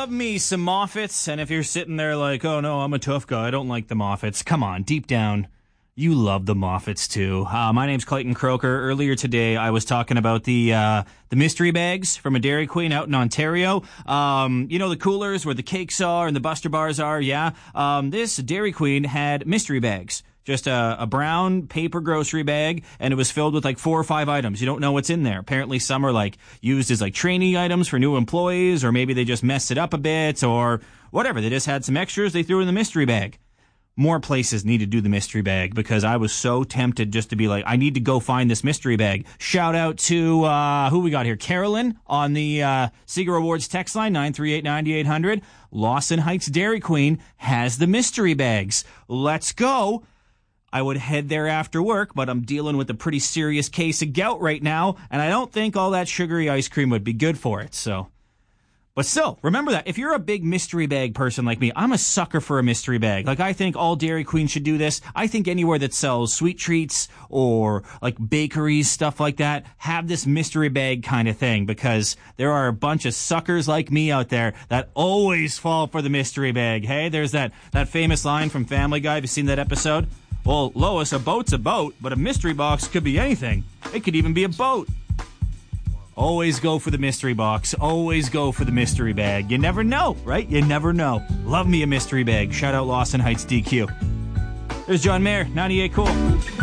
love me some Moffats, and if you're sitting there like, oh no, I'm a tough guy, I don't like the Moffats, come on, deep down, you love the Moffats too. My name's Clayton Croker. Earlier today, I was talking about the mystery bags from a Dairy Queen out in Ontario. You know the coolers where the cakes are and the Buster Bars are, yeah? This Dairy Queen had mystery bags. Just a brown paper grocery bag, and it was filled with like 4 or 5 items. You don't know what's in there. Apparently some are like used as like training items for new employees, or maybe they just messed it up a bit, or whatever. They just had some extras they threw in the mystery bag. More places need to do the mystery bag, because I was so tempted just to be like, I need to go find this mystery bag. Shout out to, who we got here? Carolyn on the Seeger Awards text line, 938-9800. Lawson Heights Dairy Queen has the mystery bags. Let's go. I would head there after work, but I'm dealing with a pretty serious case of gout right now, and I don't think all that sugary ice cream would be good for it, so. But still, remember that. If you're a big mystery bag person like me, I'm a sucker for a mystery bag. Like, I think all Dairy Queen should do this. I think anywhere that sells sweet treats or, like, bakeries, stuff like that, have this mystery bag kind of thing, because there are a bunch of suckers like me out there that always fall for the mystery bag. Hey, there's that famous line from Family Guy. Have you seen that episode? Well, Lois, a boat's a boat, but a mystery box could be anything. It could even be a boat. Always go for the mystery box. Always go for the mystery bag. You never know, right? You never know. Love me a mystery bag. Shout out Lawson Heights DQ. There's John Mayer, 98 Cool.